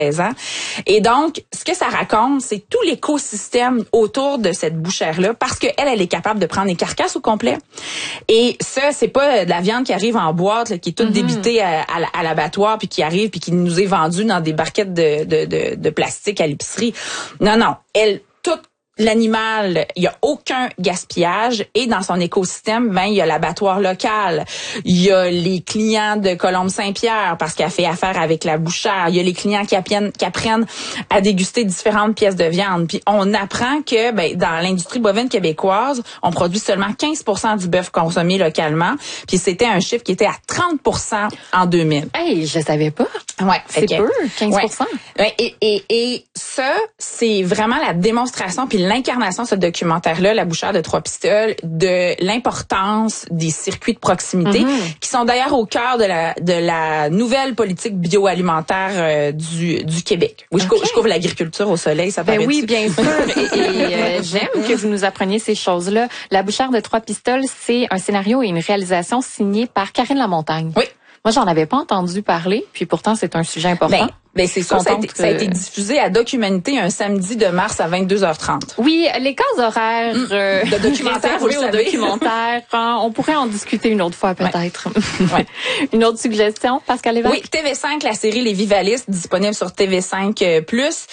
ans. Et donc, ce que ça raconte, c'est tout l'écosystème autour de cette bouchère-là, parce qu'elle est capable de prendre les carcasses au complet. Et ça, c'est pas de la viande qui arrive en boîte, là, qui est toute débitée à l'abattoir, puis qui arrive, puis qui nous est vendue dans des barquettes de plastique à l'épicerie. Non, tout l'animal, il y a aucun gaspillage, et dans son écosystème, il y a l'abattoir local, il y a les clients de Colombe-Saint-Pierre parce qu'elle fait affaire avec la bouchère, il y a les clients qui apprennent à déguster différentes pièces de viande. Puis on apprend que dans l'industrie bovine québécoise, on produit seulement 15% du bœuf consommé localement, puis c'était un chiffre qui était à 30% en 2000. Hey, je savais pas. Ouais, c'est peu, 15%. Ouais, et ça, c'est vraiment la démonstration puis l'incarnation de ce documentaire-là, La bouchère de Trois-Pistoles, de l'importance des circuits de proximité, qui sont d'ailleurs au cœur de la nouvelle politique bioalimentaire du Québec. Oui, je couvre l'agriculture au soleil, ça paraît. Oui, bien sûr. Et j'aime que vous nous appreniez ces choses-là. La bouchère de Trois-Pistoles, c'est un scénario et une réalisation signée par Karine Lamontagne. Oui. Moi, j'en avais pas entendu parler, puis pourtant, c'est un sujet important. C'est ça, ça a été diffusé à Documenté un samedi de mars à 22h30. Oui, les cases horaires de documentaire, vous le savez. Documentaire, on pourrait en discuter une autre fois peut-être. Ouais. Une autre suggestion, Pascal Lévesque? Oui, TV5, la série Les Vivalistes, disponible sur TV5+.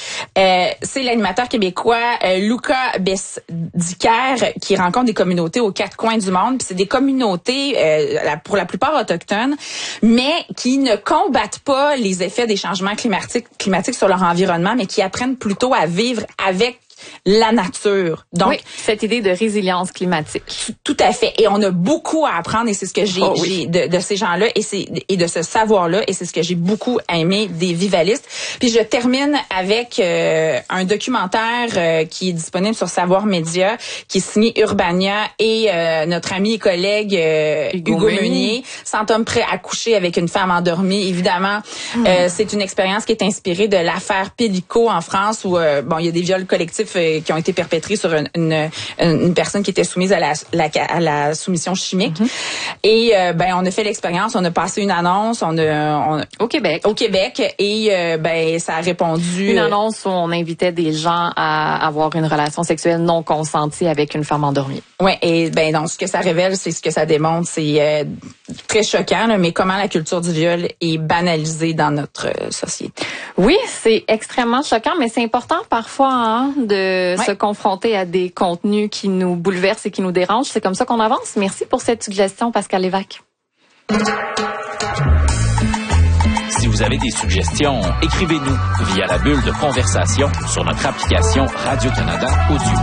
C'est l'animateur québécois Luca Besdiker qui rencontre des communautés aux quatre coins du monde. Puis c'est des communautés, pour la plupart autochtones, mais qui ne combattent pas les effets des changements climatiques sur leur environnement, mais qui apprennent plutôt à vivre avec la nature. Donc, oui, cette idée de résilience climatique. Tout à fait. Et on a beaucoup à apprendre, et c'est ce que j'ai de ces gens-là et de ce savoir-là, et c'est ce que j'ai beaucoup aimé des Vivalistes. Puis je termine avec un documentaire qui est disponible sur Savoir Média, qui est signé Urbania et notre ami et collègue Hugo Meunier, 100 hommes prêts à coucher avec une femme endormie. Évidemment, c'est une expérience qui est inspirée de l'affaire Pélico en France, où il y a des viols collectifs qui ont été perpétrés sur une personne qui était soumise à la soumission chimique. Et on a fait l'expérience, on a passé une annonce, au Québec et ça a répondu une annonce où on invitait des gens à avoir une relation sexuelle non consentie avec une femme endormie. Ouais, et donc ce que ça révèle, c'est ce que ça démontre, c'est très choquant, là, mais comment la culture du viol est banalisée dans notre société. Oui, c'est extrêmement choquant, mais c'est important parfois de se confronter à des contenus qui nous bouleversent et qui nous dérangent. C'est comme ça qu'on avance. Merci pour cette suggestion, Pascal Lévesque. Si vous avez des suggestions, écrivez-nous via la bulle de conversation sur notre application Radio-Canada Audio.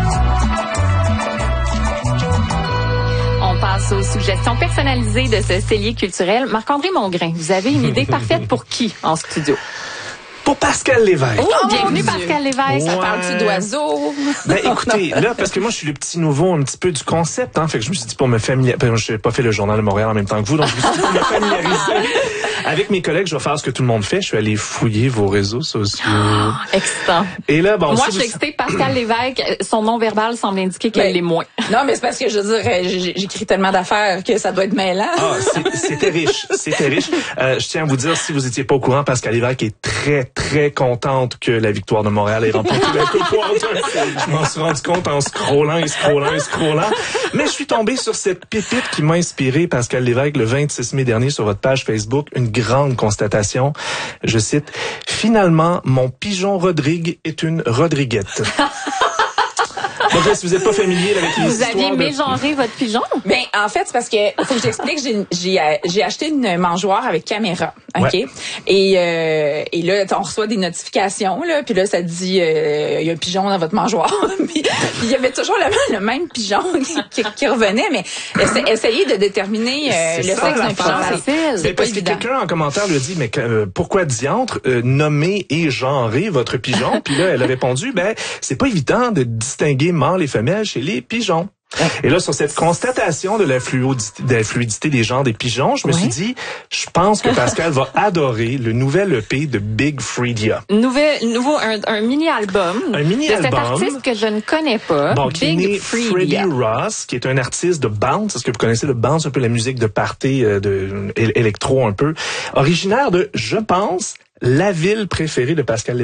On passe aux suggestions personnalisées de ce cellier culturel. Marc-André Mongrain, vous avez une idée parfaite pour qui en studio? Pour Pascal Lévesque. Oh, bienvenue Pascal Lévesque. Ça parle-tu d'oiseaux? Écoutez, là, parce que moi, je suis le petit nouveau un petit peu du concept, fait que je me suis dit pour me familiariser, je n'ai pas fait le Journal de Montréal en même temps que vous, donc je me suis dit pour me familiariser avec mes collègues, je vais faire ce que tout le monde fait. Je suis allé fouiller vos réseaux sociaux. Excitant. Et là, moi, je suis excitée. Pascal Lévesque, son nom verbal semble indiquer qu'elle l'est moins. Non, mais c'est parce que je veux dire, j'écris tellement d'affaires que ça doit être mêlant. C'était riche. C'était riche. Je tiens à vous dire, si vous étiez pas au courant, Pascal Lévesque est très, très contente que la victoire de Montréal ait remporté la Coupe Walter. Je m'en suis rendu compte en scrollant. Mais je suis tombé sur cette pépite qui m'a inspiré, Pascal Lévesque, le 26 mai dernier sur votre page Facebook. Une grande constatation. Je cite, « Finalement, mon pigeon Rodrigue est une Rodriguette. » Donc là, si vous n'êtes pas familier avec les histoires... Vous aviez mégenré votre pigeon? Ben, en fait, c'est parce que faut que j'explique. J'ai acheté une mangeoire avec caméra, ok. Ouais. Et là, on reçoit des notifications là, puis là, ça dit il y a un pigeon dans votre mangeoire. Puis il y avait toujours le même pigeon qui revenait, mais essayer de déterminer le sexe d'un pigeon, c'est pas parce évident. Que quelqu'un en commentaire lui a dit, mais pourquoi diantre nommer et genrer votre pigeon? Puis là, elle a répondu, c'est pas évident de distinguer mâles et femelles chez les pigeons. Et là, sur cette constatation de la fluidité des genres des pigeons, je me suis dit, je pense que Pascal va adorer le nouvel EP de Big Freedia. Un mini-album. De cet artiste que je ne connais pas. Big Freddie Ross, qui est un artiste de bounce. Est-ce que vous connaissez le bounce, un peu la musique de party, de électro un peu. Originaire de, je pense, la ville préférée de Pascal